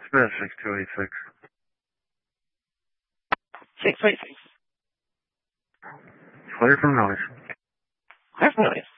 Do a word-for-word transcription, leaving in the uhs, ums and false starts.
Smith, six two eight six. six two eight six. Clear from noise. Clear from noise.